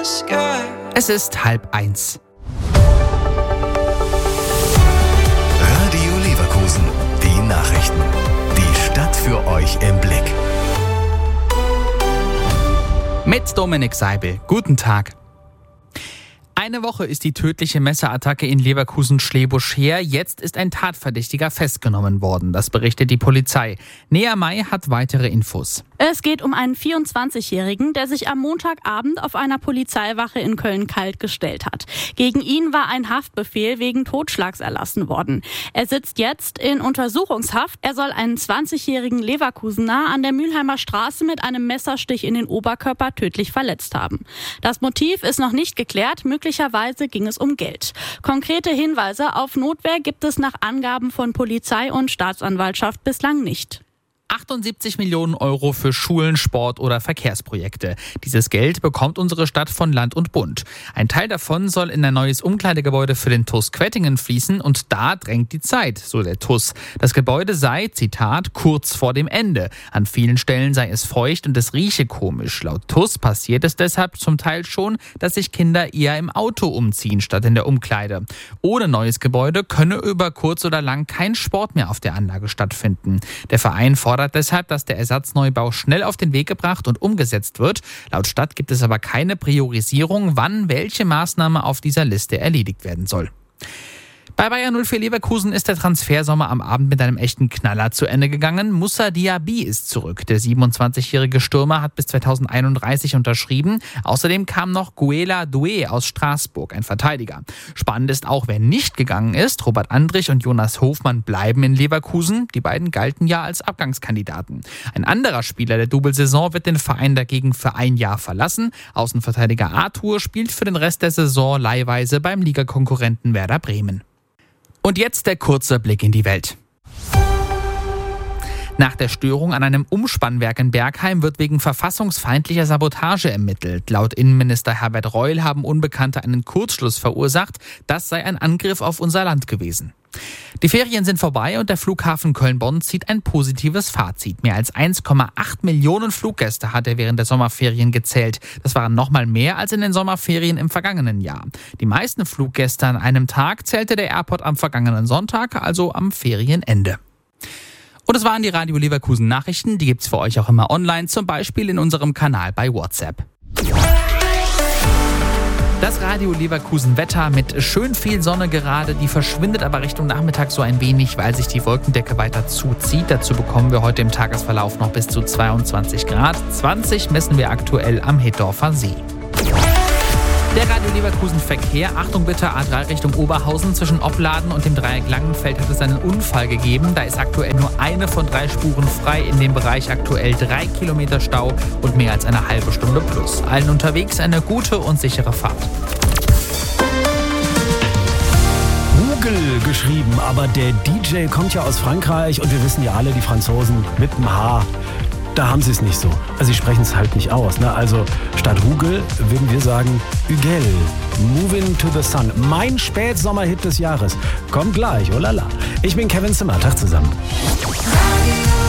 Es ist 12:30. Radio Leverkusen, die Nachrichten. Die Stadt für euch im Blick. Mit Dominik Seibel. Guten Tag. Eine Woche ist die tödliche Messerattacke in Leverkusen-Schlebusch her. Jetzt ist ein Tatverdächtiger festgenommen worden. Das berichtet die Polizei. Nea May hat weitere Infos. Es geht um einen 24-Jährigen, der sich am Montagabend auf einer Polizeiwache in Köln-Kalk gestellt hat. Gegen ihn war ein Haftbefehl wegen Totschlags erlassen worden. Er sitzt jetzt in Untersuchungshaft. Er soll einen 20-jährigen Leverkusener an der Mülheimer Straße mit einem Messerstich in den Oberkörper tödlich verletzt haben. Das Motiv ist noch nicht geklärt. Möglicherweise ging es um Geld. Konkrete Hinweise auf Notwehr gibt es nach Angaben von Polizei und Staatsanwaltschaft bislang nicht. 78 Millionen Euro für Schulen, Sport oder Verkehrsprojekte. Dieses Geld bekommt unsere Stadt von Land und Bund. Ein Teil davon soll in ein neues Umkleidegebäude für den TuS Quettingen fließen und da drängt die Zeit, so der TuS. Das Gebäude sei, Zitat, kurz vor dem Ende. An vielen Stellen sei es feucht und es rieche komisch. Laut TuS passiert es deshalb zum Teil schon, dass sich Kinder eher im Auto umziehen statt in der Umkleide. Ohne neues Gebäude könne über kurz oder lang kein Sport mehr auf der Anlage stattfinden. Der Verein fordert deshalb, dass der Ersatzneubau schnell auf den Weg gebracht und umgesetzt wird. Laut Stadt gibt es aber keine Priorisierung, wann welche Maßnahme auf dieser Liste erledigt werden soll. Bei Bayer 04 Leverkusen ist der Transfersommer am Abend mit einem echten Knaller zu Ende gegangen. Moussa Diaby ist zurück. Der 27-jährige Stürmer hat bis 2031 unterschrieben. Außerdem kam noch Guela Doué aus Straßburg, ein Verteidiger. Spannend ist auch, wer nicht gegangen ist. Robert Andrich und Jonas Hofmann bleiben in Leverkusen. Die beiden galten ja als Abgangskandidaten. Ein anderer Spieler der Doublesaison wird den Verein dagegen für ein Jahr verlassen. Außenverteidiger Arthur spielt für den Rest der Saison leihweise beim Ligakonkurrenten Werder Bremen. Und jetzt der kurze Blick in die Welt. Nach der Störung an einem Umspannwerk in Bergheim wird wegen verfassungsfeindlicher Sabotage ermittelt. Laut Innenminister Herbert Reul haben Unbekannte einen Kurzschluss verursacht. Das sei ein Angriff auf unser Land gewesen. Die Ferien sind vorbei und der Flughafen Köln-Bonn zieht ein positives Fazit. Mehr als 1,8 Millionen Fluggäste hat er während der Sommerferien gezählt. Das waren nochmal mehr als in den Sommerferien im vergangenen Jahr. Die meisten Fluggäste an einem Tag zählte der Airport am vergangenen Sonntag, also am Ferienende. Und es waren die Radio Leverkusen Nachrichten, die gibt's für euch auch immer online, zum Beispiel in unserem Kanal bei WhatsApp. Das Radio Leverkusen Wetter mit schön viel Sonne gerade, die verschwindet aber Richtung Nachmittag so ein wenig, weil sich die Wolkendecke weiter zuzieht. Dazu bekommen wir heute im Tagesverlauf noch bis zu 22 Grad. 20 messen wir aktuell am Hittorfer See. Der Radio Leverkusen Verkehr. Achtung bitte, A3 Richtung Oberhausen. Zwischen Opladen und dem Dreieck Langenfeld hat es einen Unfall gegeben. Da ist aktuell nur eine von 3 Spuren frei. In dem Bereich aktuell 3 Kilometer Stau und mehr als eine halbe Stunde plus. Allen unterwegs eine gute und sichere Fahrt. Hugel geschrieben, aber der DJ kommt ja aus Frankreich und wir wissen ja alle, die Franzosen mit dem H. Da haben sie es nicht so. Also sie sprechen es halt nicht aus. Ne? Also statt Hugel würden wir sagen Hugel. Moving to the Sun. Mein Spätsommerhit des Jahres. Kommt gleich, oh lala. Ich bin Kevin Zimmer. Tag zusammen. Radio